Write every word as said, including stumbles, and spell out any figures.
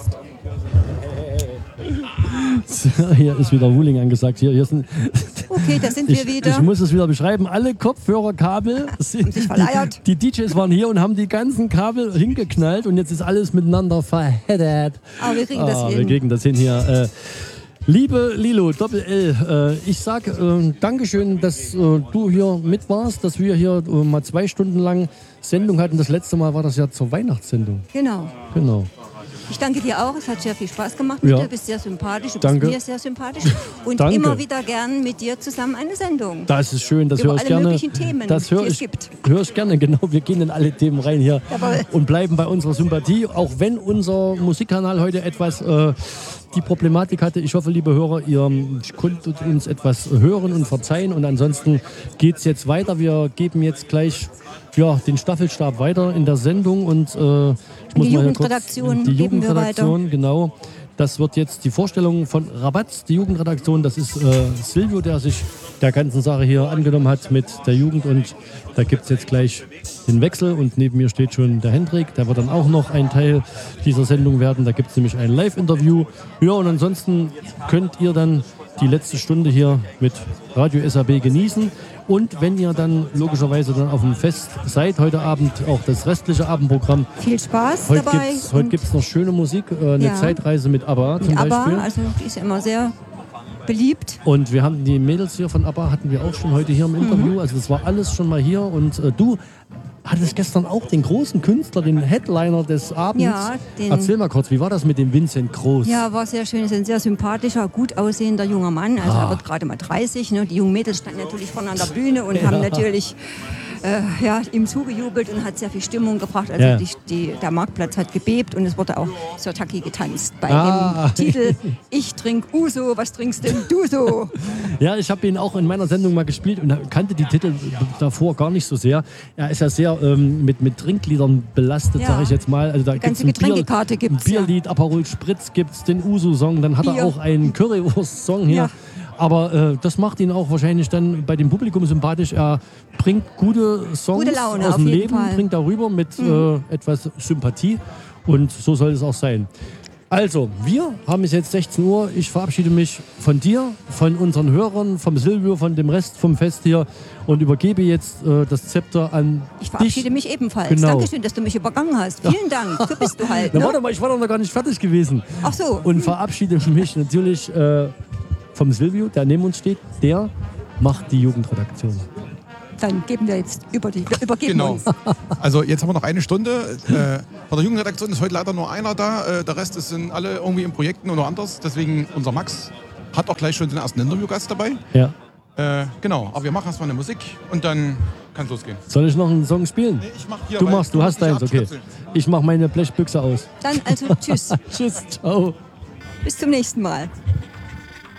jetzt. Hier ist wieder Wuling angesagt. Hier, hier sind Okay, da sind ich, wir wieder. Ich muss es wieder beschreiben. Alle Kopfhörerkabel sind, sich verleiert. Die, die D Js waren hier und haben die ganzen Kabel hingeknallt und jetzt ist alles miteinander verheddert. Aber wir kriegen das ah, hin. Wir kriegen das hin hier. Äh, liebe Lilo, Doppel-L, äh, ich sag äh, Dankeschön, dass äh, du hier mit warst, dass wir hier äh, mal zwei Stunden lang Sendung hatten. Das letzte Mal war das ja zur Weihnachtssendung. Genau. Genau. Ich danke dir auch. Es hat sehr viel Spaß gemacht mit Ja. dir. Du bist sehr sympathisch. Du Danke. bist mir sehr sympathisch. Und Danke. immer wieder gern mit dir zusammen eine Sendung. Das ist schön, das Über höre ich alle gerne. möglichen Themen, das höre die es ich, gibt. höre ich gerne, genau. Wir gehen in alle Themen rein hier Jawohl. und bleiben bei unserer Sympathie. Auch wenn unser Musikkanal heute etwas äh, die Problematik hatte. Ich hoffe, liebe Hörer, ihr konntet uns etwas hören und verzeihen. Und ansonsten geht es jetzt weiter. Wir geben jetzt gleich ja, den Staffelstab weiter in der Sendung. Und äh, ich muss Die mal hier kurz Jugendredaktion die geben wir Jugendredaktion, genau. Das wird jetzt die Vorstellung von Rabatz, die Jugendredaktion. Das ist äh, Silvio, der sich der ganzen Sache hier angenommen hat mit der Jugend. Und da gibt es jetzt gleich den Wechsel. Und neben mir steht schon der Hendrik. Der wird dann auch noch ein Teil dieser Sendung werden. Da gibt es nämlich ein Live-Interview. Ja, und ansonsten könnt ihr dann die letzte Stunde hier mit Radio S A B genießen. Und wenn ihr dann logischerweise dann auf dem Fest seid, heute Abend auch das restliche Abendprogramm. Viel Spaß Heute dabei. gibt's, heute gibt es noch schöne Musik, äh, eine Ja. Zeitreise mit ABBA zum Die ABBA, Beispiel. also die ist ja immer sehr beliebt. Und wir haben die Mädels hier von ABBA, hatten wir auch schon heute hier im Interview. Mhm. Also das war alles schon mal hier. Und äh, du hattest gestern auch den großen Künstler, den Headliner des Abends. Ja, den- Erzähl mal kurz, wie war das mit dem Vincent Groß? Ja, war sehr schön. Ist ein sehr sympathischer, gut aussehender junger Mann. Also Ah. er wird gerade mal dreißig. Ne? Die jungen Mädels standen natürlich vorne an der Bühne und haben natürlich äh, ja, ihm zugejubelt und hat sehr viel Stimmung gebracht. Also Ja. die, die, der Marktplatz hat gebebt und es wurde auch Sirtaki getanzt bei Ah. dem Titel Ich trink Uso, was trinkst denn du so? Ja, ich habe ihn auch in meiner Sendung mal gespielt und kannte die Titel davor gar nicht so sehr. Er ist ja sehr ähm, mit, mit Trinkliedern belastet, Ja. sage ich jetzt mal. Also da Die gibt's ganze ein Bier, Getränkekarte gibt's, ein ja. Bierlied, Aperol Spritz gibt's, den Uso-Song. Dann hat Bier. er auch einen Currywurst-Song hier. Ja. Aber äh, das macht ihn auch wahrscheinlich dann bei dem Publikum sympathisch. Er bringt gute Songs Gute Laune, aus auf dem jeden Leben, Fall. bringt darüber mit äh, etwas Sympathie. Und so soll es auch sein. Also, wir haben es jetzt sechzehn Uhr. Ich verabschiede mich von dir, von unseren Hörern, vom Silvio, von dem Rest vom Fest hier und übergebe jetzt äh, das Zepter an Ich verabschiede dich. mich ebenfalls. Genau. Dankeschön, dass du mich übergangen hast. Vielen Dank. So bist du halt. Na, Ne? warte mal, ich war doch noch gar nicht fertig gewesen. Ach so. Und verabschiede mich natürlich äh, vom Silvio, der neben uns steht. Der macht die Jugendredaktion. Dann geben wir jetzt über die, wir übergeben Genau. uns. Also jetzt haben wir noch eine Stunde. Äh, bei der Jugendredaktion ist heute leider nur einer da. Äh, der Rest ist- sind alle irgendwie in Projekten oder anders. Deswegen unser Max hat auch gleich schon den ersten Interviewgast dabei. Ja. Äh, genau, aber wir machen erstmal eine Musik und dann kann es losgehen. Soll ich noch einen Song spielen? Nee, ich mach hier, Du weil machst, du du hast musst dich deins, okay. abstöpseln. Ich mach meine Blechbüchse aus. Dann also tschüss. Tschüss, ciao. Bis zum nächsten Mal.